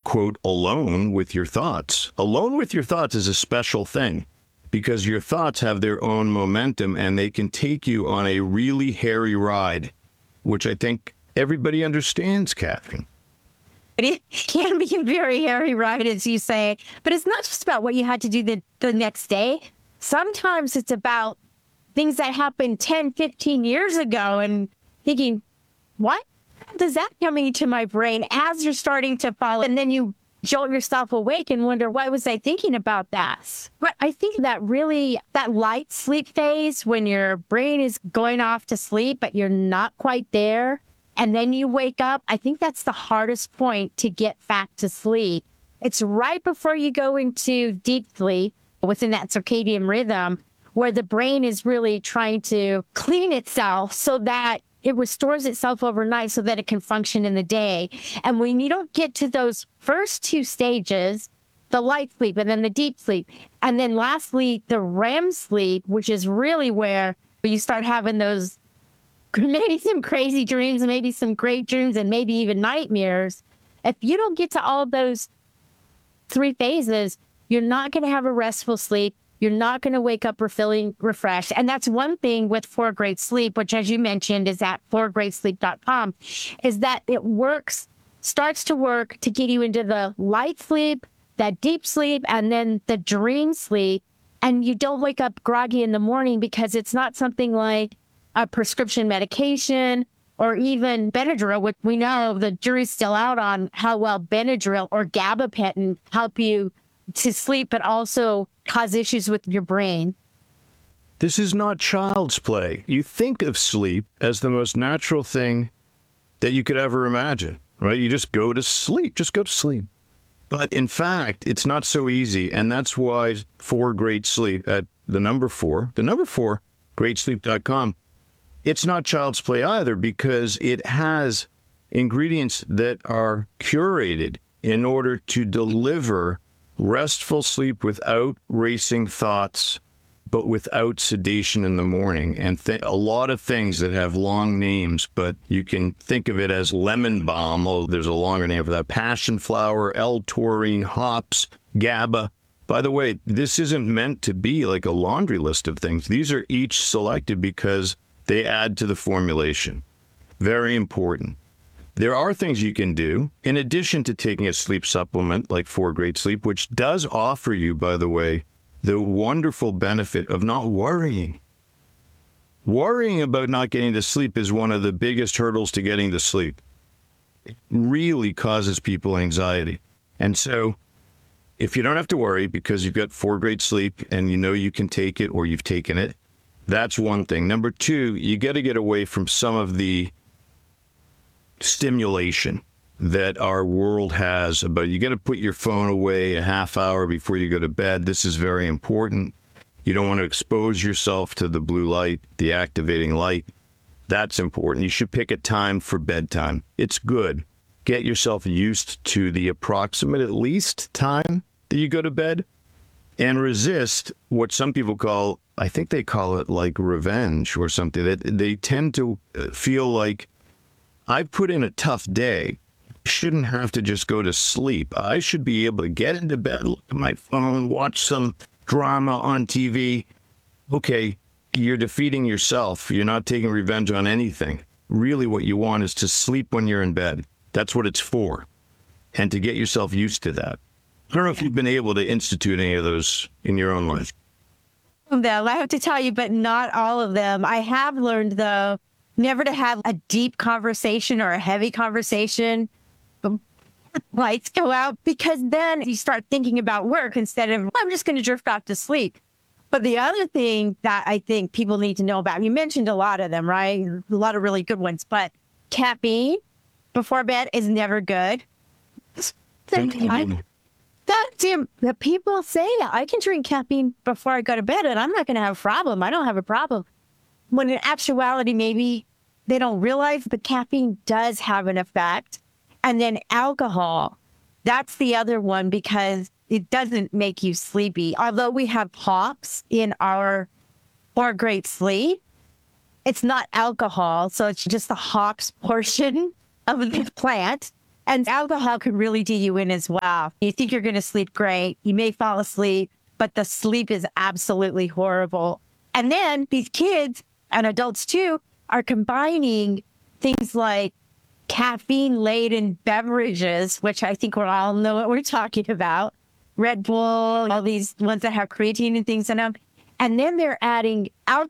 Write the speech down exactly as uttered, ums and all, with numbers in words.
quote, alone with your thoughts. Alone with your thoughts is a special thing because your thoughts have their own momentum and they can take you on a really hairy ride, which I think everybody understands, Catherine. It can be a very hairy ride, as you say, but it's not just about what you had to do the, the next day. Sometimes it's about things that happened ten, fifteen years ago and thinking, what does that coming into my brain as you're starting to follow? And then you jolt yourself awake and wonder, why was I thinking about that? But I think that really, that light sleep phase when your brain is going off to sleep, but you're not quite there, and then you wake up, I think that's the hardest point to get back to sleep. It's right before you go into deep sleep within that circadian rhythm where the brain is really trying to clean itself so that it restores itself overnight so that it can function in the day. And when you don't get to those first two stages, the light sleep and then the deep sleep, and then lastly, the R E M sleep, which is really where you start having those maybe some crazy dreams and maybe some great dreams and maybe even nightmares. If you don't get to all those three phases, you're not going to have a restful sleep. You're not going to wake up feeling refreshed. And that's one thing with For Great Sleep, which, as you mentioned, is at for great sleep dot com, is that it works, starts to work to get you into the light sleep, that deep sleep, and then the dream sleep. And you don't wake up groggy in the morning because it's not something like a prescription medication or even Benadryl, which we know the jury's still out on how well Benadryl or gabapentin help you to sleep, but also cause issues with your brain. This is not child's play. You think of sleep as the most natural thing that you could ever imagine, right? You just go to sleep, just go to sleep. But in fact, it's not so easy. And that's why For Great Sleep at the number four, the number four, great sleep dot com, it's not child's play either because it has ingredients that are curated in order to deliver restful sleep without racing thoughts, but without sedation in the morning. And th- a lot of things that have long names, but you can think of it as lemon balm. Oh, there's a longer name for that. Passion flower, L-taurine, hops, GABA. By the way, this isn't meant to be like a laundry list of things. These are each selected because they add to the formulation. Very important. There are things you can do in addition to taking a sleep supplement like For Great Sleep, which does offer you, by the way, the wonderful benefit of not worrying. Worrying about not getting to sleep is one of the biggest hurdles to getting to sleep. It really causes people anxiety. And so if you don't have to worry because you've got For Great Sleep and you know you can take it or you've taken it, that's one thing. Number two, you got to get away from some of the stimulation that our world has about you got to put your phone away a half hour before you go to bed. This is very important. You don't want to expose yourself to the blue light, the activating light. That's important. You should pick a time for bedtime. It's good. Get yourself used to the approximate at least time that you go to bed and resist what some people call, I think they call it like revenge or something. That they tend to feel like I put in a tough day. Shouldn't have to just go to sleep. I should be able to get into bed, look at my phone, watch some drama on T V. Okay, you're defeating yourself. You're not taking revenge on anything. Really what you want is to sleep when you're in bed. That's what it's for. And to get yourself used to that. I don't know if you've been able to institute any of those in your own life. Them, I have to tell you, but not all of them. I have learned, though, never to have a deep conversation or a heavy conversation. Lights go out, because then you start thinking about work instead of, I'm just going to drift off to sleep. But the other thing that I think people need to know about, you mentioned a lot of them, right? A lot of really good ones, but caffeine before bed is never good. I, that, damn, the people say I can drink caffeine before I go to bed and I'm not going to have a problem. I don't have a problem. When in actuality, maybe they don't realize the caffeine does have an effect. And then alcohol, that's the other one because it doesn't make you sleepy. Although we have hops in our For Great Sleep, it's not alcohol. So it's just the hops portion of the plant. And alcohol can really do you in as well. You think you're going to sleep great. You may fall asleep, but the sleep is absolutely horrible. And then these kids and adults too are combining things like caffeine-laden beverages, which I think we all know what we're talking about. Red Bull, all these ones that have creatine and things in them. And then they're adding alcohol